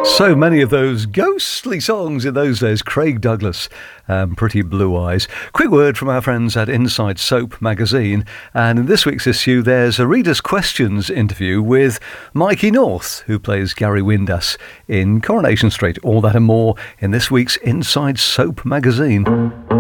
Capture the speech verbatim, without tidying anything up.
So many of those ghostly songs in those days. Craig Douglas, um, Pretty Blue Eyes. Quick word from our friends at Inside Soap magazine. And in this week's issue, there's a Reader's Questions interview with Mikey North, who plays Gary Windass in Coronation Street. All that and more in this week's Inside Soap magazine.